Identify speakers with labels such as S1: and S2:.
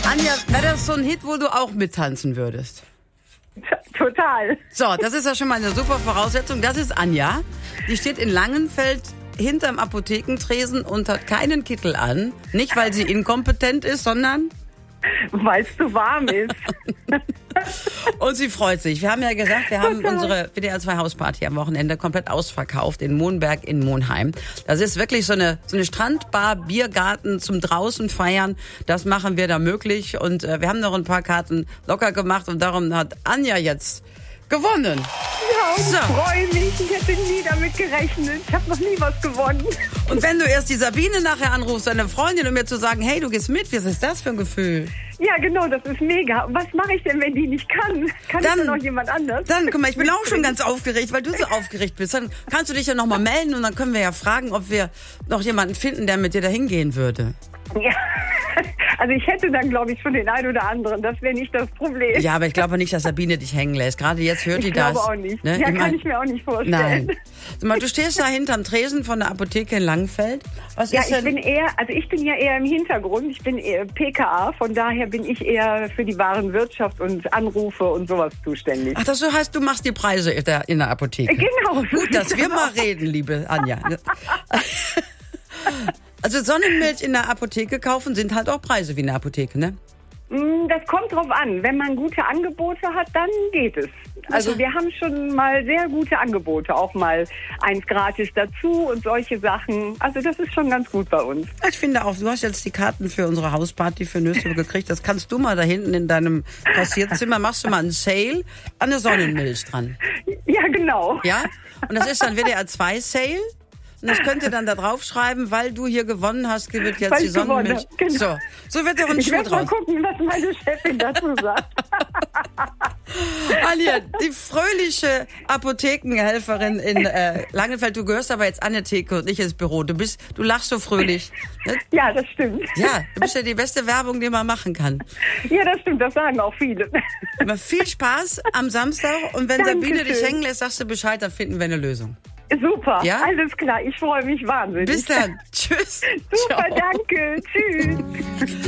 S1: Anja, wäre das so ein Hit, wo du auch mittanzen würdest?
S2: Total.
S1: So, das ist ja schon mal eine super Voraussetzung. Das ist Anja. Die steht in Langenfeld hinterm Apothekentresen und hat keinen Kittel an. Nicht, weil sie inkompetent ist, sondern...
S2: Weil es zu warm ist.
S1: Und sie freut sich. Wir haben ja gesagt, wir haben unsere WDR 2 Hausparty am Wochenende komplett ausverkauft in Monberg in Monheim. Das ist wirklich so eine Strandbar, Biergarten zum draußen feiern. Das machen wir da möglich. Und wir haben noch ein paar Karten locker gemacht und darum hat Anja jetzt gewonnen.
S2: Ja, und ich freue mich. Ich hätte nie damit gerechnet. Ich habe noch nie was gewonnen.
S1: Und wenn du erst die Sabine nachher anrufst, deine Freundin, um mir zu sagen, hey, du gehst mit, was ist das für ein Gefühl?
S2: Ja, genau, das ist mega. Was mache ich denn, wenn die nicht kann? Kann dann noch jemand anders?
S1: Dann, guck mal, ich bin auch schon ganz aufgeregt, weil du so aufgeregt bist. Dann kannst du dich ja noch mal melden und dann können wir ja fragen, ob wir noch jemanden finden, der mit dir da hingehen würde.
S2: Ja, also ich hätte dann, glaube ich, schon den einen oder anderen. Das wäre nicht das Problem.
S1: Ja, aber ich glaube nicht, dass Sabine dich hängen lässt. Gerade jetzt hört die das.
S2: Ich glaube auch nicht.
S1: Ne?
S2: Ja, kann ich mir auch nicht vorstellen.
S1: Nein. Sag mal, du stehst da hinterm Tresen von der Apotheke in Langenfeld. Was
S2: ja,
S1: ist denn?
S2: ich bin ja eher im Hintergrund. Ich bin eher PKA, von daher bin ich eher für die Warenwirtschaft und Anrufe und sowas zuständig.
S1: Ach, das heißt, du machst die Preise in der Apotheke.
S2: Genau.
S1: Gut, dass wir mal reden, liebe Anja. Also Sonnenmilch in der Apotheke kaufen sind halt auch Preise wie in der Apotheke, ne?
S2: Das kommt drauf an. Wenn man gute Angebote hat, dann geht es. Also wir haben schon mal sehr gute Angebote, auch mal eins gratis dazu und solche Sachen. Also das ist schon ganz gut bei uns.
S1: Ich finde auch, du hast jetzt die Karten für unsere Hausparty für Nösel gekriegt. Das kannst du mal da hinten in deinem Passierzimmer, machst du mal einen Sale an der Sonnenmilch dran.
S2: Ja, genau.
S1: Ja? Und das ist dann WDR 2 Sale. Und das könnt ihr dann da draufschreiben, weil du hier gewonnen hast, gibt jetzt die Sonnenmilch.
S2: Genau.
S1: So wird doch ein Schuh draus.
S2: Ich werde mal gucken, was meine Chefin dazu sagt.
S1: Anja, die fröhliche Apothekenhelferin in Langenfeld. Du gehörst aber jetzt an der Theke und nicht ins Büro. Du lachst so fröhlich. Ne?
S2: Ja, das stimmt.
S1: Ja, du bist ja die beste Werbung, die man machen kann.
S2: Ja, das stimmt. Das sagen auch viele.
S1: Aber viel Spaß am Samstag. Und wenn Sabine dich hängen lässt, sagst du Bescheid, dann finden wir eine Lösung.
S2: Super,
S1: ja?
S2: Alles klar. Ich freue mich wahnsinnig.
S1: Bis dann. Tschüss.
S2: Super,
S1: Ciao.
S2: danke. Tschüss.